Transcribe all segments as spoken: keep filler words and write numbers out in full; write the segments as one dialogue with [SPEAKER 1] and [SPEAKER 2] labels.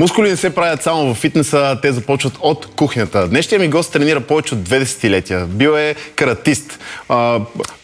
[SPEAKER 1] Мускули не се правят само в фитнеса, те започват от кухнята. Днешният ми гост тренира повече от две десетилетия. Бил е каратист, а,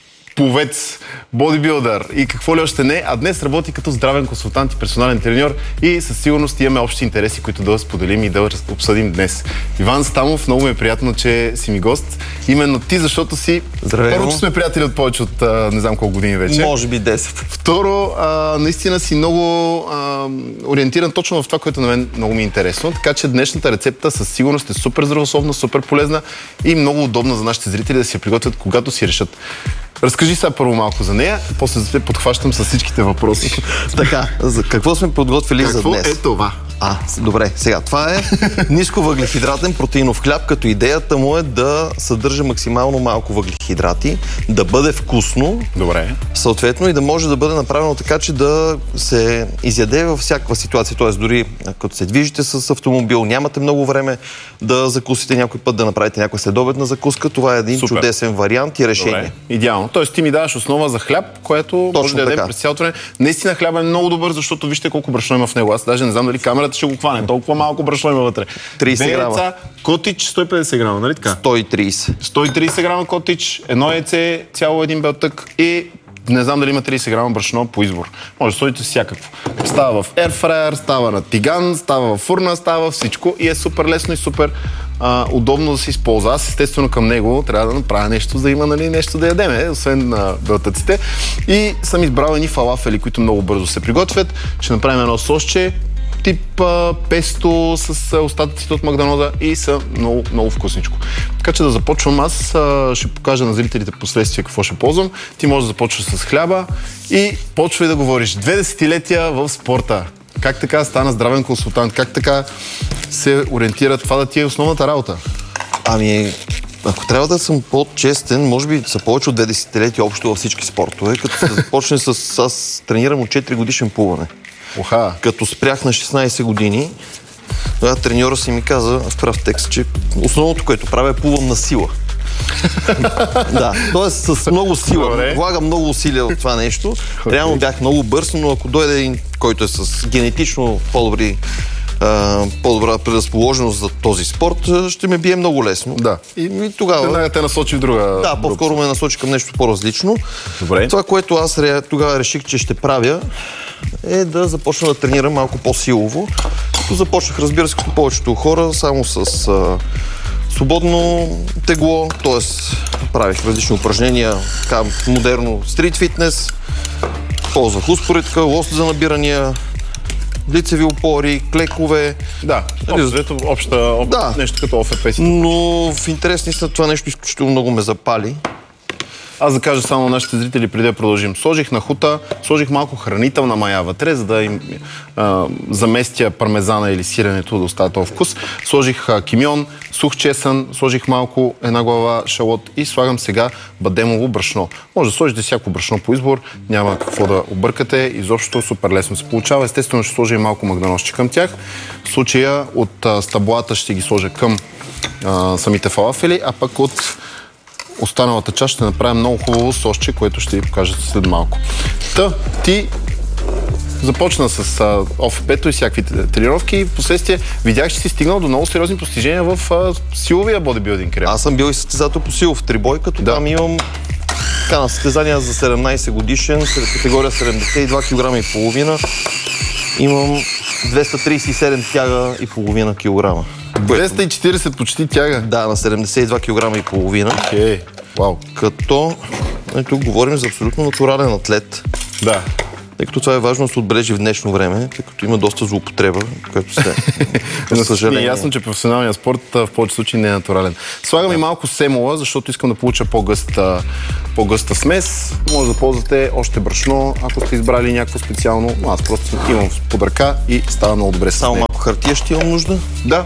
[SPEAKER 1] пловец, бодибилдър и какво ли още не, а днес работи като здравен консултант и персонален треньор и със сигурност имаме общи интереси, които да споделим и да обсъдим днес. Иван Стамов, много ми е приятно, че си ми гост. Именно ти, защото си...
[SPEAKER 2] Здравей,
[SPEAKER 1] първо, че сме приятели от повече от а, не знам колко години вече.
[SPEAKER 2] Може би десет.
[SPEAKER 1] Второ, а, наистина си много а, ориентиран точно в това, което на мен много ми е интересно. Така че днешната рецепта със сигурност е супер здравословна, супер полезна и много удобна за нашите зрители да си я приготвят, когато си решат. Разкажи сега първо малко за нея, после се подхващам с всичките въпроси.
[SPEAKER 2] Така, за какво сме подготвили
[SPEAKER 1] какво
[SPEAKER 2] за днес?
[SPEAKER 1] Какво е това?
[SPEAKER 2] А, добре, сега, това е ниско въглехидратен протеинов хляб, като идеята му е да съдържа максимално малко въглехидрати, да бъде вкусно,
[SPEAKER 1] добре,
[SPEAKER 2] съответно и да може да бъде направено така, че да се изяде във всякаква ситуация, т.е. дори като се движите с автомобил, нямате много време да закусите някой път, да направите някаква следобедна закуска, това е един
[SPEAKER 1] супер
[SPEAKER 2] чудесен вариант и решение.
[SPEAKER 1] Добре, идеално. Тоест ти ми даваш основа за хляб, което
[SPEAKER 2] точно
[SPEAKER 1] може да ядем
[SPEAKER 2] така
[SPEAKER 1] през цялото време. Наистина хляба е много добър, защото вижте колко брашно има в него. Аз даже не знам дали камерата ще го хване. Толкова малко брашно има вътре.
[SPEAKER 2] трийсет грама.
[SPEAKER 1] Котич сто и петдесет грама, нали така?
[SPEAKER 2] сто и трийсет.
[SPEAKER 1] сто и трийсет грама котич, едно яйце, цяло един белтък и не знам дали има трийсет грама брашно по избор. Може да сложите всякакво. Става в ерфрайер, става на тиган, става в фурна, става всичко и е супер лесно и супер а, удобно да се използва. Аз естествено към него трябва да направя нещо, за да има нали, нещо да ядеме, освен на белтъците. И съм избрал едни фалафели, които много бързо се приготвят. Ще направим едно сосче, тип а, песто с а, остатъците от Макдоналда и са много, много вкусничко. Така че да започвам аз, а, ще покажа на зрителите последствие какво ще ползвам. Ти можеш да започваш с хляба и почвай да говориш. Две десетилетия в спорта. Как така стана здравен консултант? Как така се ориентира това да ти е основната работа?
[SPEAKER 2] Ами, ако трябва да съм по-честен, може би са повече от две десетилетия общо във всички спортове, като се започне с... Аз тренирам от четири годишен плуване.
[SPEAKER 1] Оха.
[SPEAKER 2] Като спрях на шестнайсет години, тогава треньора си ми каза в прав текст, че основното, което правя е плувам на сила. Да, т.е. с много сила.
[SPEAKER 1] Добре.
[SPEAKER 2] Влагам много усилия от това нещо. Реално бях много бърз, но ако дойде един, който е с генетично по-добри по-добра предразположеност за този спорт, ще ме бие много лесно.
[SPEAKER 1] Да.
[SPEAKER 2] И, и тогава...
[SPEAKER 1] Веднага те насочи в друга...
[SPEAKER 2] Да, по-скоро ме насочи към нещо по-различно.
[SPEAKER 1] Добре.
[SPEAKER 2] Това, което аз тогава реших, че ще правя, е да започна да тренирам малко по-силово. Като започнах, разбира се, като повечето хора, само с а, свободно тегло, т.е. правих различни упражнения, така модерно стрит фитнес, ползвах успоредка, лост за набирания, лицеви опори, клекове.
[SPEAKER 1] Да, общо, обща, об...
[SPEAKER 2] да.
[SPEAKER 1] нещо като ОФП си.
[SPEAKER 2] Но в интерес наистина това нещо изключително много ме запали.
[SPEAKER 1] Аз да кажа само на нашите зрители, преди да продължим. Сложих на хута, сложих малко хранителна мая вътре, за да им а, заместя пармезана или сиренето да остава този вкус. Сложих а, кимион, сух чесън, сложих малко една глава шалот и слагам сега бадемово брашно. Може да сложите всяко брашно по избор, няма какво да объркате, изобщо супер лесно се получава. Естествено ще сложа и малко магданоски към тях. В случая от а, стаблата ще ги сложа към а, самите фалафели, а пък от останалата част ще направим много хубаво сосче, което ще ви покажа след малко. Та, ти започна с а, ОФП-то и всякакви тренировки и в последствие видях, че си стигнал до много сериозни постижения в а, силовия бодибилдинг.
[SPEAKER 2] Аз съм бил и състезател по силов трибой, като да. Там имам така, на състезания за седемнайсет годишен, категория седемдесет и два килограма и половина. Имам двеста трийсет и седем тяга и половина килограма.
[SPEAKER 1] двеста и четирийсет почти тяга?
[SPEAKER 2] Да, на седемдесет и два килограма и половина.
[SPEAKER 1] Окей, вау.
[SPEAKER 2] Като, тук говорим за абсолютно натурален атлет.
[SPEAKER 1] Да.
[SPEAKER 2] Тъй като това е важно да се отбележи в днешно време, тъй като има доста злоупотреба, което се...
[SPEAKER 1] За съжаление. Е ясно, че професионалният спорт в повече случаи не е натурален. Слагам да. и малко семола, защото искам да получа по-гъста, по-гъста смес. Може да ползвате още брашно, ако сте избрали някакво специално. Но аз просто имам под ръка и става много добре с
[SPEAKER 2] Само малко хартия ще имам нужда?
[SPEAKER 1] Да.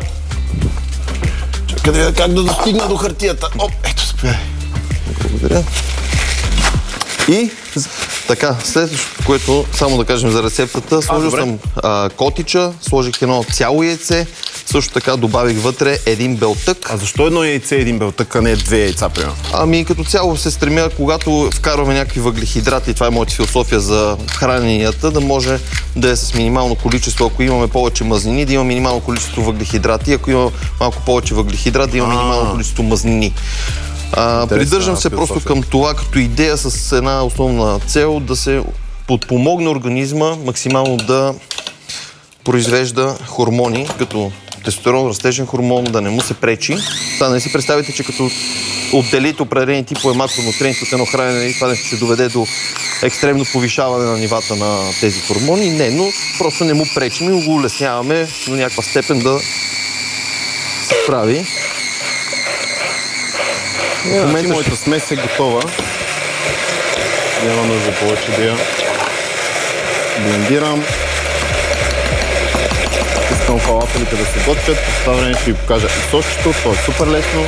[SPEAKER 1] Чакай да видя как да достигна до хартията. Оп, ето, спя.
[SPEAKER 2] Благодаря.
[SPEAKER 1] И
[SPEAKER 2] Така, следващото, което само да кажем за рецептата, сложил а, съм а, котича, сложих едно цяло яйце, също така добавих вътре един белтък.
[SPEAKER 1] А защо едно яйце един белтък, а не две яйца, примерно?
[SPEAKER 2] Ами като цяло се стремя, когато вкарваме някакви въглехидрати, това е моята философия за храненията, да може да е с минимално количество, ако имаме повече мазнини, да има минимално количество въглехидрати, ако има малко повече въглехидрат, да има минимално количество мазнини. А, придържам се просто към това като идея с една основна цел да се подпомогне организма максимално да произвежда хормони, като тестостерон, растежен хормон, да не му се пречи. Та не си представите, че като отделите определени типове макронутриенти от едно хранене, това ще доведе до екстремно повишаване на нивата на тези хормони. Не, но просто не му пречим и го улесняваме до някаква степен да се справи.
[SPEAKER 1] В момента моята смес е готова. Няма нужда повече да я блендирам. Искам фалафелите да се готвят. По това време ще ви покажа и сочето. То е супер лесно.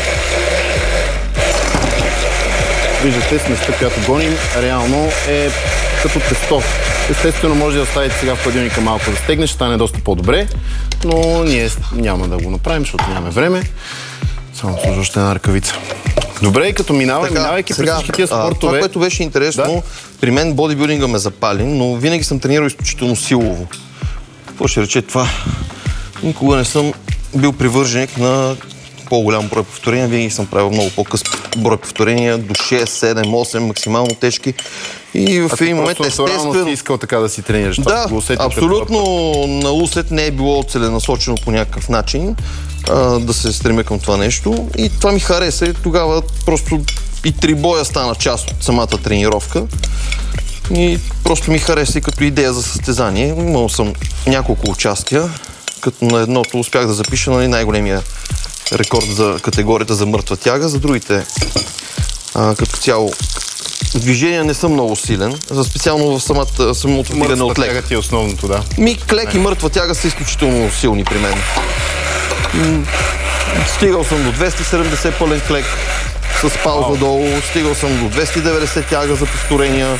[SPEAKER 1] Виждате, сместа, която гоним, реално е като тесто. Естествено, може да оставите сега в хладилника малко да стегне, ще стане доста по-добре, но ние няма да го направим, защото нямаме време. Само сложа още една ръкавица. Добре, и като минава, така, минавайки през всички тия спортове...
[SPEAKER 2] Това, което беше интересно, да? При мен бодибилдинга ме запали, но винаги съм тренирал изключително силово. Какво ще рече това? Никога не съм бил привърженик на по-голям брой повторения, винаги съм правил много по-къс брой повторения, до шест, седем, осем, максимално тежки. И в един момент естествено...
[SPEAKER 1] си искал така да си тренираш.
[SPEAKER 2] Да, абсолютно на усет не е било целенасочено по някакъв начин а, да се стремя към това нещо. И това ми хареса и тогава просто и трибоя стана част от самата тренировка. И просто ми хареса и като идея за състезание. Имал съм няколко участия, като на едното успях да запиша нали, най-големия рекорд за категорията за мъртва тяга. За другите а, като цяло движения не съм много силен, за специално в самата самото вдигане от лек.
[SPEAKER 1] Мъртва тяга ти е основното, да.
[SPEAKER 2] Ми, клек и мъртва тяга са изключително силни при мен. Стигал съм до двеста и седемдесет пълен клек с пауза долу, стигал съм до двеста и деветдесет тяга за повторения.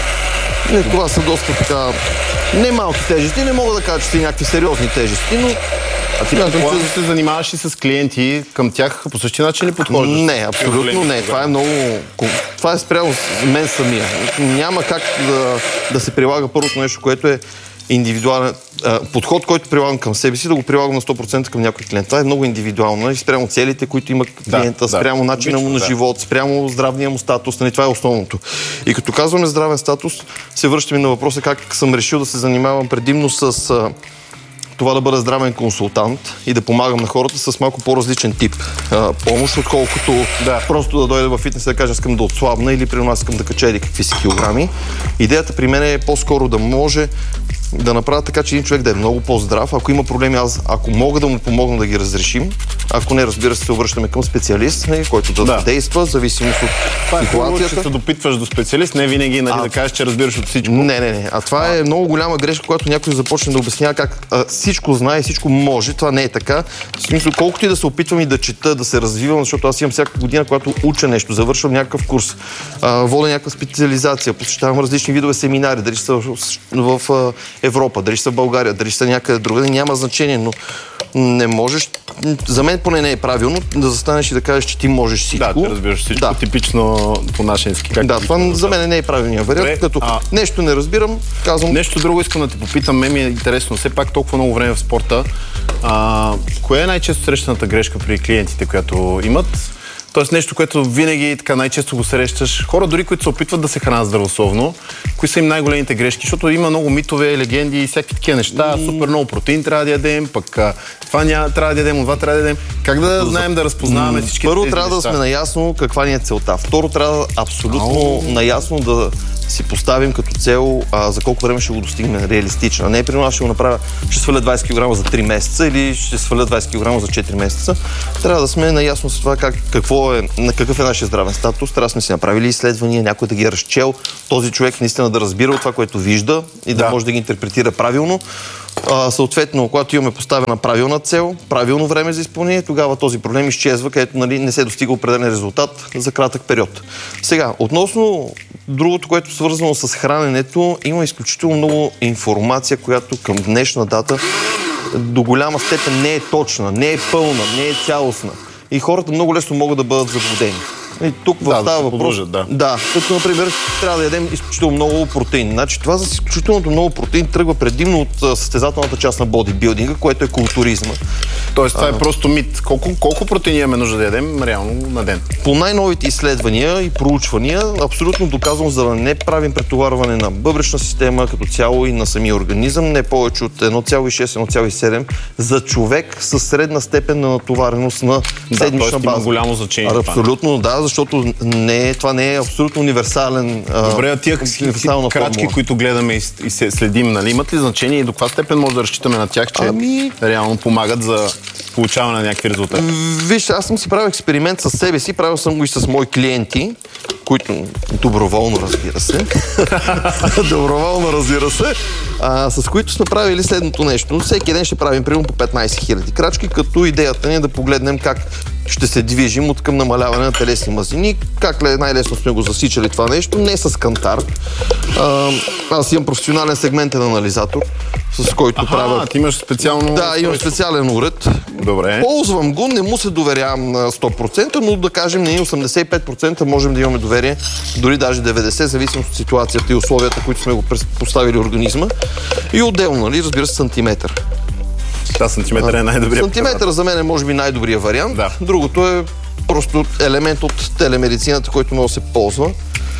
[SPEAKER 2] И това са доста така не малки тежести, не мога да кажа, че са някакви сериозни тежести, но
[SPEAKER 1] а ти когато се занимаваш и с клиенти, към тях по същия начин ли подхождаш?
[SPEAKER 2] Не, абсолютно не. Това е много... Това е спрямо мен самия. Няма как да, да се прилага първото нещо, което е индивидуален а, подход, който прилагам към себе си, да го прилагам на сто процента към някой клиент. Това е много индивидуално. И спрямо целите, които има клиента, да, спрямо да, начина му на да. живот, спрямо здравния му статус. Нали, това е основното. И като казваме здравен статус, се връщаме на въпроса как съм решил да се занимавам предимно с... А, това да бъда здравен консултант и да помагам на хората с малко по-различен тип а, помощ, отколкото да. просто да дойда във фитнес и да кажа искам да отслабна или при нас искам да кача или какви си килограми. Идеята при мен е по-скоро да може да направя така, че един човек да е много по-здрав. Ако има проблеми, аз ако мога да му помогна да ги разрешим, ако не, разбира се, се обръщаме към специалист, не, който да, да действа, зависимост от това ситуацията.
[SPEAKER 1] Е, че се допитваш до специалист, не винаги нали, а, да кажеш, че разбираш от всичко.
[SPEAKER 2] Не, не, не. А това а. е много голяма грешка, когато някой започне да обяснява как а, всичко знае, всичко може. Това не е така. В смисъл, колкото и да се опитвам и да чета, да се развивам, защото аз имам всяка година, когато уча нещо, завършвам някакъв курс, а, водя някаква специализация, посещавам различни видове семинари, дали са в, в, в Европа, дали са в България, дали са някъде другаде, няма значение, но не можеш, за мен поне не е правилно да застанеш и да кажеш, че ти можеш всичко.
[SPEAKER 1] Да, ти разбираш всичко, да. Типично по-нашенски. Как
[SPEAKER 2] да, това за мен не е правилният вариант, като а... нещо не разбирам, казвам...
[SPEAKER 1] Нещо друго искам да те попитам, ме ми е интересно, все пак толкова много време в спорта, а, кое е най-често срещаната грешка при клиентите, която имат? Тоест нещо, което винаги така най-често го срещаш. Хора, дори които се опитват да се хранят здравословно, кои са им най-големите грешки, защото има много митове, легенди и всякакви такива неща. И... Супер много протеин трябва да ядем, пък това няма, трябва да ядем, това трябва да ядем. Как да знаем да разпознаваме всички
[SPEAKER 2] Първо
[SPEAKER 1] тези
[SPEAKER 2] трябва
[SPEAKER 1] неща?
[SPEAKER 2] да сме наясно каква ни е целта. Второ трябва абсолютно Ау. наясно да си поставим като цел а, за колко време ще го достигнем реалистично. Не е примерно аз ще го направя, ще сваля двайсет килограма за три месеца или ще сваля двайсет килограма за четири месеца. Трябва да сме наясно с това как, какво е, какъв е нашия здравен статус. Трябва да сме си направили изследвания, някой да ги е разчел, този човек наистина да разбира от това, което вижда и да, да може да ги интерпретира правилно. А, съответно, когато имаме поставена правилна цел, правилно време за изпълнение, тогава този проблем изчезва, където нали, не се достига определен резултат за кратък период. Сега, относно другото, което е свързано с храненето, има изключително много информация, която към днешна дата до голяма степен не е точна, не е пълна, не е цялостна. И хората много лесно могат да бъдат заблудени. И тук
[SPEAKER 1] да,
[SPEAKER 2] става
[SPEAKER 1] да
[SPEAKER 2] въпрос.
[SPEAKER 1] Да,
[SPEAKER 2] да, като например трябва да ядем изключително много протеин. Значи това за изключителното много протеин тръгва предимно от състезателната част на бодибилдинга, което е културизма.
[SPEAKER 1] Тоест това а, е просто мит. Колко, колко протеини имаме нужда да ядем реално на ден?
[SPEAKER 2] По най-новите изследвания и проучвания, абсолютно доказано, за да не правим претоварване на бъбречна система като цяло и на самия организъм, не повече от едно цяло и шест до едно цяло и седем за човек със средна степен на натовареност на седмична
[SPEAKER 1] да,
[SPEAKER 2] база.
[SPEAKER 1] Има голямо значение.
[SPEAKER 2] Абсолютно, да, защото не, това не е абсолютно универсален.
[SPEAKER 1] Добре, а тия крачки, формула, които гледаме и, и се следим, нали, имат ли значение и до каква степен може да разчитаме на тях, че ами... реално помагат за получаване на някакви резултати?
[SPEAKER 2] Виж, аз съм си правил експеримент с себе си, правил съм го и с мои клиенти, които доброволно, разбира се, доброволно, разбира се, а, с които сме правили следното нещо. Всеки ден ще правим примерно по петнайсет хиляди крачки, като идеята ни е да погледнем как ще се движим от към намаляване на телесни мазнини. Как най-лесно сме го засичали това нещо? Не с кантар. А, аз имам професионален сегментен анализатор, с който
[SPEAKER 1] Аха,
[SPEAKER 2] правя...
[SPEAKER 1] ти имаш специално...
[SPEAKER 2] Да, имам специален уред.
[SPEAKER 1] Добре.
[SPEAKER 2] Ползвам го, не му се доверявам на сто процента, но да кажем на осемдесет и пет процента можем да имаме доверие, дори даже деветдесет процента, зависимо от ситуацията и условията, които сме го поставили организма. И отделно, нали, разбира се, сантиметър.
[SPEAKER 1] Да, сантиметър е най-добрият.
[SPEAKER 2] Сантиметър за мен е може би най-добрият вариант. Да. Другото е просто елемент от телемедицината, който може да се ползва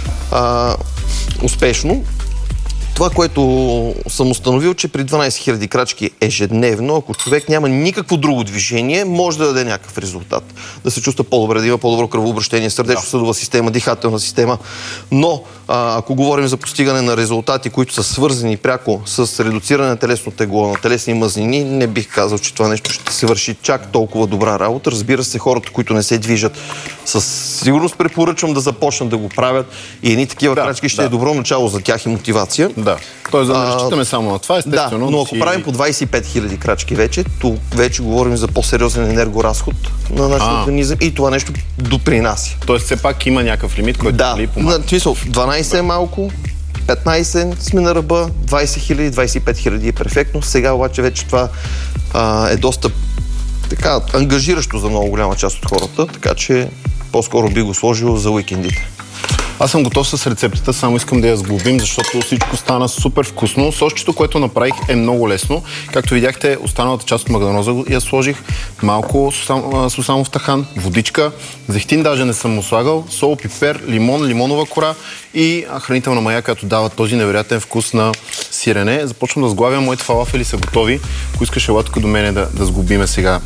[SPEAKER 2] а, успешно. Това, което съм установил, че при дванайсет хиляди крачки ежедневно, ако човек няма никакво друго движение, може да даде някакъв резултат. Да се чувства по-добре, да има по-добро кръвообращение, сърдечно-съдова система, дихателна система. Но, а, ако говорим за постигане на резултати, които са свързани пряко с редуциране на телесно тегло, на телесни мазнини, не бих казал, че това нещо ще се върши чак толкова добра работа. Разбира се, хората, които не се движат, със сигурност препоръчвам да започнат да го правят и едни такива да, крачки ще да. е добро начало за тях и мотивация.
[SPEAKER 1] Да. Тоест да не разчитаме само на това, естествено.
[SPEAKER 2] Да, но ако си... правим по двайсет и пет хиляди крачки вече, то вече говорим за по-сериозен енергоразход на нашия организъм и това нещо допринася.
[SPEAKER 1] Тоест все пак има някакъв лимит, който
[SPEAKER 2] да,
[SPEAKER 1] ли помага.
[SPEAKER 2] Да, смисъл, дванайсет е малко, петнайсет сме на ръба, двайсет хиляди, двайсет и пет хиляди е перфектно. Сега обаче вече това а, е доста така ангажиращо за много голяма част от хората, така че по-скоро би го сложил за уикендите.
[SPEAKER 1] Аз съм готов с рецептата, само искам да я сглобим, защото всичко стана супер вкусно. Сосчето, което направих, е много лесно. Както видяхте, останалата част от магданоза я сложих, малко сусамов тахан, водичка, зехтин даже не съм му слагал, сол, пипер, лимон, лимонова кора и хранителна мая, която дава този невероятен вкус на сирене. Започвам да сглавям, моите фалафели са готови. Ако искаш, ела тук до мене да, да сглобиме сега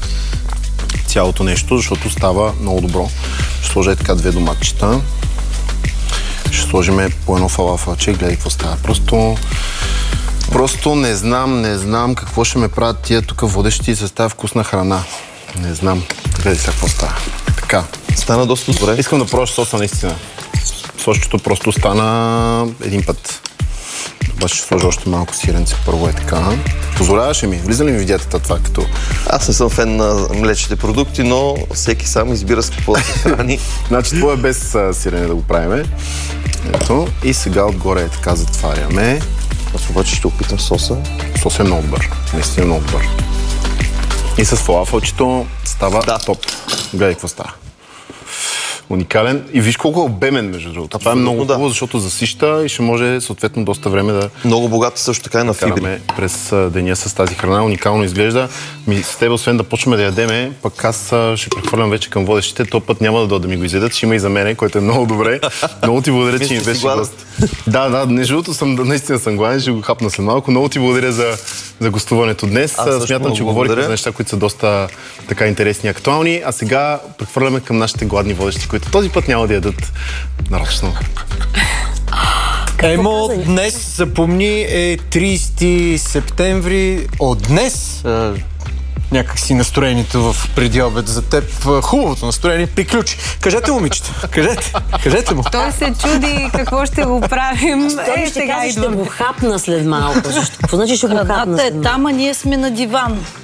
[SPEAKER 1] цялото нещо, защото става много добро. Ще сложа така две доматчета. Ще сложим по едно фалафелче и гледай какво става. Просто, просто не знам, не знам какво ще ме правят тия тук водещи с тази вкусна храна. Не знам. Гледай сега какво става. Така.
[SPEAKER 2] Стана доста добре.
[SPEAKER 1] Искам да пробваш соса наистина. Сосчето просто стана един път. Обаче ще сложа още малко сиренце. Първо е така. Позволяваше ми? Влиза ли ми в диетата това като...
[SPEAKER 2] Аз не съм фен на млечните продукти, но всеки сам избира с какво да се храни.
[SPEAKER 1] Значи това е без а, сирене да го правиме. Ето. И сега отгоре е така затваряме.
[SPEAKER 2] Аз обаче ще опитам соса.
[SPEAKER 1] Сос е много добър. Наистина много добър. И с фалафелчето става да. Топ. Гледай какво става. Уникален. И виж колко е обемен, между другото. Това е много хубаво, да. Защото засища и ще може съответно доста време да...
[SPEAKER 2] Много богат също така и на фибри.
[SPEAKER 1] През деня с тази храна. Уникално изглежда. Ми, с теб, освен да почваме да ядеме, пък аз ще прехвърлям вече към водещите. То път няма да дойдат да ми го изядат. Ще има и за мене, което е много добре. Много ти благодаря, че ми беше гост. Да, да, между другото съм, наистина съм гладен, ще го хапна след малко. Много ти благодаря за, за гостуването днес. Смятам, че говорихме за неща, които са доста така интересни и актуални. А сега прехвърляме към нашите гладни водещи, които този път няма да ядат нарочно.
[SPEAKER 3] Емо, днес, запомни, е трийсети септември. От днес някакси настроението в преди обед за теб. Хубавото настроение приключи. Кажете, момичета, кажете, кажете му.
[SPEAKER 4] Той се чуди какво ще го правим.
[SPEAKER 5] Той
[SPEAKER 4] Е,
[SPEAKER 5] ще
[SPEAKER 4] сега
[SPEAKER 5] каже, ще
[SPEAKER 4] идваме.
[SPEAKER 5] го хапна след малко. Защо? Какво значи ще го хапна
[SPEAKER 6] Храната
[SPEAKER 5] след
[SPEAKER 6] е
[SPEAKER 5] малко?
[SPEAKER 6] там, а ние сме на диван.